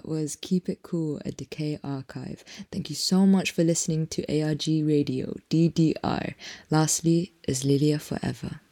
was Keep It Cool, a Decay Archive. Thank you so much for listening to ARG Radio, DDR. Lastly, is Lilia forever.